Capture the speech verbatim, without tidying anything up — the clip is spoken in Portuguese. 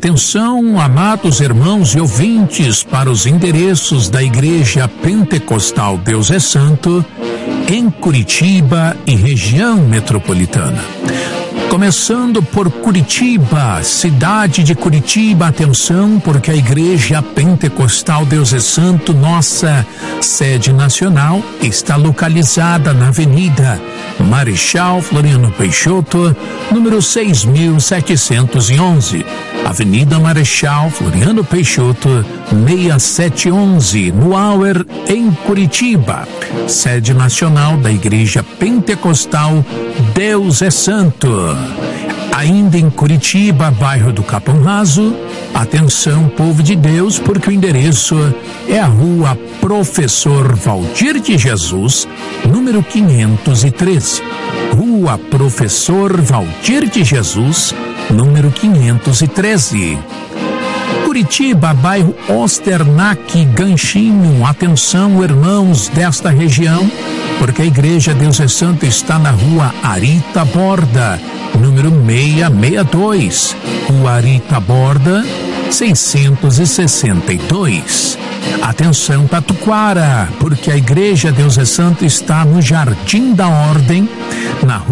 Atenção, amados irmãos e ouvintes, para os endereços da Igreja Pentecostal Deus é Santo, em Curitiba e região metropolitana. Começando por Curitiba, cidade de Curitiba, atenção, porque a Igreja Pentecostal Deus é Santo, nossa sede nacional, está localizada na Avenida Marechal Floriano Peixoto, número seis mil setecentos e onze. Avenida Marechal Floriano Peixoto, seis mil setecentos e onze, no Auer, em Curitiba. Sede nacional da Igreja Pentecostal Deus é Santo. Ainda em Curitiba, bairro do Capão Raso, atenção, povo de Deus, porque o endereço é a rua Professor Valdir de Jesus, número quinhentos e treze. Rua Professor Valdir de Jesus, número quinhentos e treze. Curitiba, bairro Osternac, Ganchinho. Atenção, irmãos desta região, porque a Igreja Deus é Santo está na rua Arita Borda, número seiscentos e sessenta e dois. Rua Arita Borda, seiscentos e sessenta e dois. Atenção, Tatuquara, porque a Igreja Deus é Santo está no Jardim da Ordem, na rua